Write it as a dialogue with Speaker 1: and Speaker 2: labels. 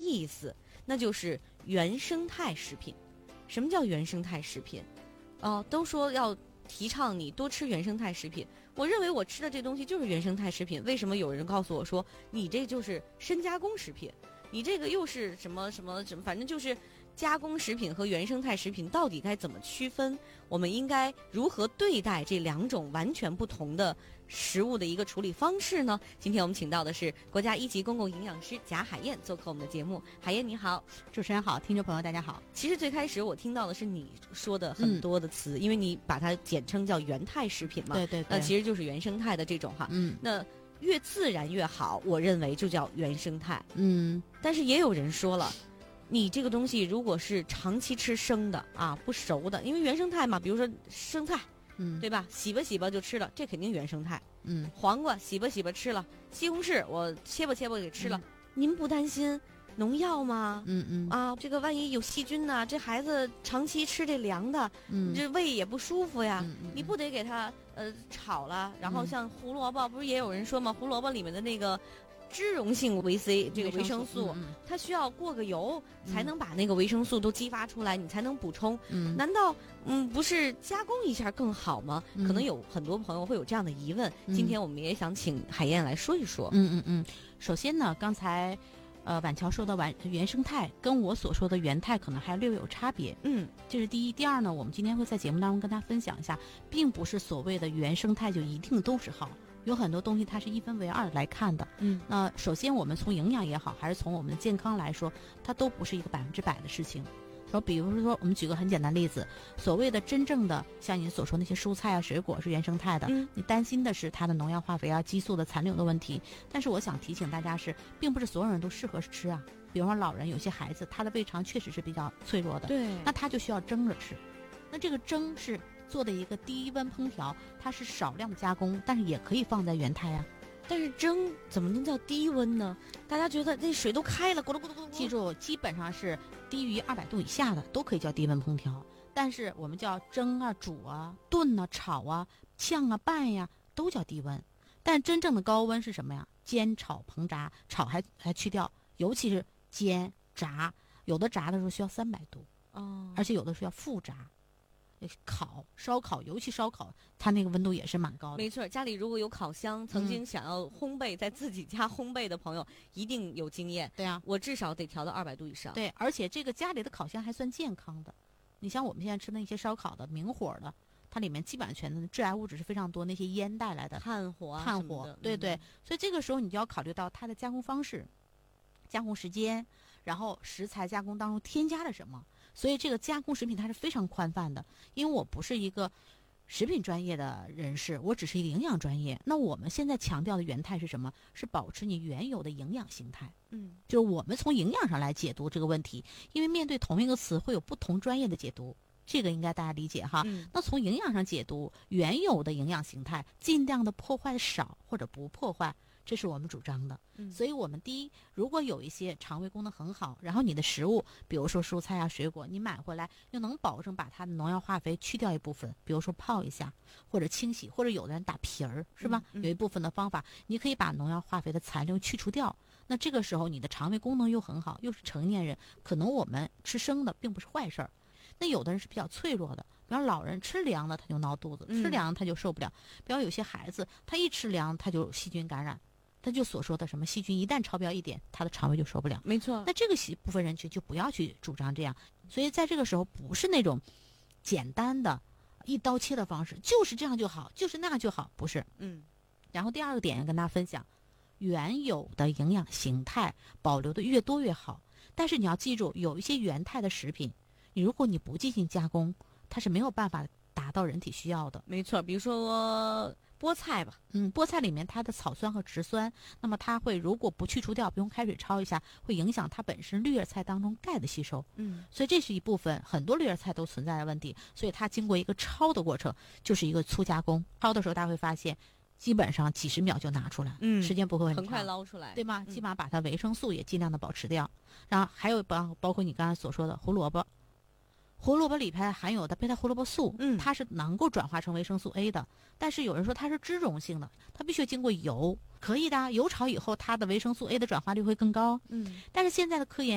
Speaker 1: 意思，那就是原生态食品。什么叫原生态食品？都说要提倡你多吃原生态食品，我认为我吃的这东西就是原生态食品。为什么有人告诉我说你这就是深加工食品，你这个又是什么什么什么，反正就是加工食品和原生态食品到底该怎么区分？我们应该如何对待这两种完全不同的食物的一个处理方式呢？今天我们请到的是国家1级公共营养师贾海燕做客我们的节目。海燕你好。
Speaker 2: 主持人好，听众朋友大家好。
Speaker 1: 其实最开始我听到的是你说的很多的词，因为你把它简称叫原态食品嘛，
Speaker 2: 对对对，
Speaker 1: 那其实就是原生态的这种哈。那越自然越好，我认为就叫原生态。但是也有人说了，你这个东西如果是长期吃生的啊，不熟的，因为原生态嘛，比如说生菜，对吧？洗吧洗吧就吃了，这肯定原生态。黄瓜洗吧洗吧吃了，西红柿我切吧切吧给吃了，您不担心农药吗？这个万一有细菌呢，这孩子长期吃这凉的，这胃也不舒服呀。你不得给他炒了，然后像胡萝卜，不是也有人说吗？胡萝卜里面的那个脂溶性维 C 这个维生素，它需要过个油才能把那个维生素都激发出来，你才能补充。难道不是加工一下更好吗？可能有很多朋友会有这样的疑问。今天我们也想请海燕来说一说。
Speaker 2: 首先呢，刚才婉乔说的原生态跟我所说的原态可能还略有差别。这是第一。第二呢，我们今天会在节目当中跟大家分享一下，并不是所谓的原生态就一定都是好。有很多东西它是一分为二来看的。那首先我们从营养也好，还是从我们的健康来说，它都不是一个100%的事情。比如说我们举个很简单的例子，所谓的真正的像你所说那些蔬菜啊水果是原生态的，你担心的是它的农药化肥啊激素的残留的问题。但是我想提醒大家是，并不是所有人都适合吃啊。比如说老人，有些孩子他的胃肠确实是比较脆弱的，
Speaker 1: 对，
Speaker 2: 那他就需要蒸着吃。那这个蒸是做的一个低温烹调，它是少量的加工，但是也可以放在原态啊。
Speaker 1: 但是蒸怎么能叫低温呢？大家觉得那水都开了，咕噜咕噜咕噜。
Speaker 2: 记住，基本上是低于200度以下的都可以叫低温烹调。但是我们叫蒸啊、煮啊、炖啊、炒啊、炝啊、拌呀，都叫低温。但真正的高温是什么呀？煎、炒、烹炸，炒还去掉，尤其是煎、炸，有的炸的时候需要300度，而且有的需要复炸。烧烤，尤其烧烤，它那个温度也是蛮高的。
Speaker 1: 没错，家里如果有烤箱，曾经想要烘焙，在自己家烘焙的朋友一定有经验。
Speaker 2: 对啊，
Speaker 1: 我至少得调到200度以上。
Speaker 2: 对，而且这个家里的烤箱还算健康的。你像我们现在吃的那些烧烤的明火的，它里面基本上全的致癌物质是非常多，那些烟带来的
Speaker 1: 炭火，
Speaker 2: 对对。所以这个时候你就要考虑到它的加工方式、加工时间，然后食材加工当中添加了什么。所以这个加工食品它是非常宽泛的。因为我不是一个食品专业的人士，我只是一个营养专业。那我们现在强调的原态是什么？是保持你原有的营养形态。就是我们从营养上来解读这个问题，因为面对同一个词会有不同专业的解读，这个应该大家理解哈。那从营养上解读原有的营养形态，尽量的破坏少或者不破坏，这是我们主张的。所以我们第一，如果有一些肠胃功能很好，然后你的食物比如说蔬菜啊水果，你买回来又能保证把它的农药化肥去掉一部分，比如说泡一下或者清洗，或者有的人打皮儿，是吧？有一部分的方法你可以把农药化肥的残留去除掉。那这个时候你的肠胃功能又很好，又是成年人，可能我们吃生的并不是坏事儿。那有的人是比较脆弱的，比方老人吃凉的他就闹肚子，吃凉他就受不了。比方有些孩子他一吃凉他就细菌感染，他就所说的什么细菌一旦超标1点，他的肠胃就受不了。
Speaker 1: 没错。
Speaker 2: 那这个部分人群就不要去主张这样。所以在这个时候不是那种简单的一刀切的方式，就是这样就好，就是那样就好，不是。然后第二个点跟大家分享，原有的营养形态保留的越多越好。但是你要记住，有一些原态的食品，如果你不进行加工，它是没有办法达到人体需要的。
Speaker 1: 没错，比如说菠菜吧，
Speaker 2: 菠菜里面它的草酸和植酸，那么它会如果不去除掉，不用开水焯一下，会影响它本身绿叶菜当中钙的吸收。所以这是一部分，很多绿叶菜都存在的问题。所以它经过一个焯的过程，就是一个粗加工。焯的时候大家会发现，基本上几十秒就拿出来，时间不会很长，
Speaker 1: 很快捞出来，
Speaker 2: 对吗？基本上把它维生素也尽量的保持掉。然后还有包括你刚才所说的胡萝卜。胡萝卜里边含有的贝塔胡萝卜素，它是能够转化成维生素 A 的，但是有人说它是脂溶性的，它必须经过油，可以的，油炒以后它的维生素 A 的转化率会更高。但是现在的科研